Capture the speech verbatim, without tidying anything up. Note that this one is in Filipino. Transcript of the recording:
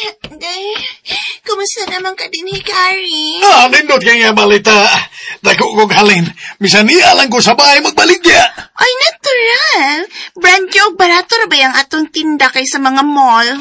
Day, kumusta naman ka din, Hikari? Ah, nindot kaya balita. Dako kong halin. Misan iya lang ko sa bahay magbaligya. Ay, natural. Brand new barato ra ba yung atong tinda kay sa mga mall?